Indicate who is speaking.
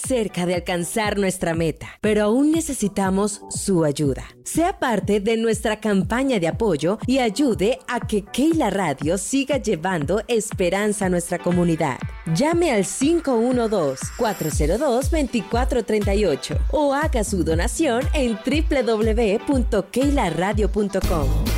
Speaker 1: cerca de alcanzar nuestra meta, pero aún necesitamos su ayuda. Sea parte de nuestra campaña de apoyo y ayude a que Keila Radio siga llevando esperanza a nuestra comunidad. Llame al 512-402-2438 o haga su donación en www.keilaradio.com.